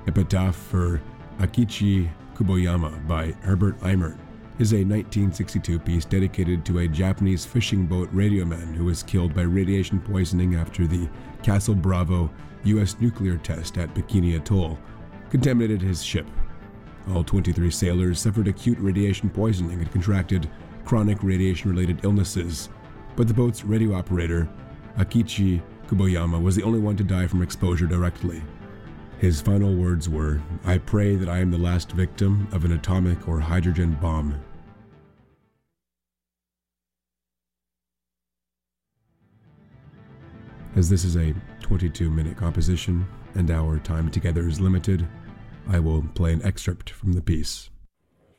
Epitaph for Akichi Kuboyama by Herbert Eimert is a 1962 piece dedicated to a Japanese fishing boat radioman who was killed by radiation poisoning after the Castle Bravo U.S. nuclear test at Bikini Atoll contaminated his ship. All 23 sailors suffered acute radiation poisoning and contracted chronic radiation-related illnesses, but the boat's radio operator, Akichi Kuboyama, was the only one to die from exposure directly. His final words were, "I pray that I am the last victim of an atomic or hydrogen bomb." As this is a 22-minute composition and our time together is limited, I will play an excerpt from the piece.